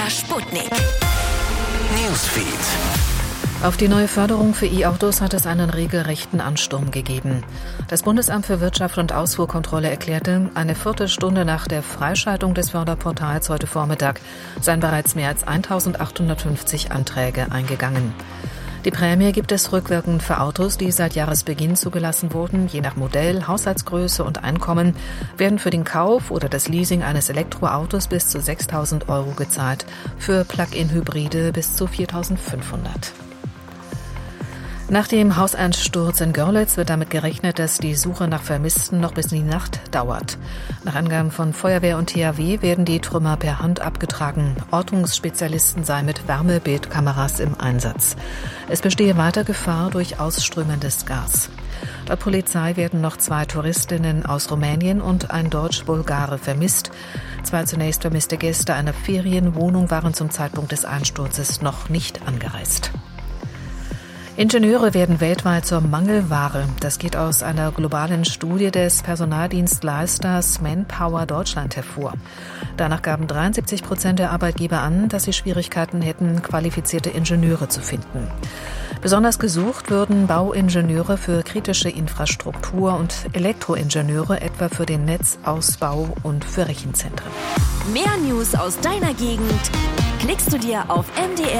Sputnik Newsfeed. Auf die neue Förderung für E-Autos hat es einen regelrechten Ansturm gegeben. Das Bundesamt für Wirtschaft und Ausfuhrkontrolle erklärte, eine Viertelstunde nach der Freischaltung des Förderportals heute Vormittag seien bereits mehr als 1.850 Anträge eingegangen. Die Prämie gibt es rückwirkend für Autos, die seit Jahresbeginn zugelassen wurden. Je nach Modell, Haushaltsgröße und Einkommen werden für den Kauf oder das Leasing eines Elektroautos bis zu 6.000 € gezahlt, für Plug-in-Hybride bis zu 4.500. Nach dem Hauseinsturz in Görlitz wird damit gerechnet, dass die Suche nach Vermissten noch bis in die Nacht dauert. Nach Angaben von Feuerwehr und THW werden die Trümmer per Hand abgetragen. Ortungsspezialisten seien mit Wärmebildkameras im Einsatz. Es bestehe weiter Gefahr durch ausströmendes Gas. Laut Polizei werden noch 2 Touristinnen aus Rumänien und ein Deutsch-Bulgare vermisst. 2 zunächst vermisste Gäste einer Ferienwohnung waren zum Zeitpunkt des Einsturzes noch nicht angereist. Ingenieure werden weltweit zur Mangelware. Das geht aus einer globalen Studie des Personaldienstleisters Manpower Deutschland hervor. Danach gaben 73% der Arbeitgeber an, dass sie Schwierigkeiten hätten, qualifizierte Ingenieure zu finden. Besonders gesucht würden Bauingenieure für kritische Infrastruktur und Elektroingenieure etwa für den Netzausbau und für Rechenzentren. Mehr News aus deiner Gegend klickst du dir auf mdr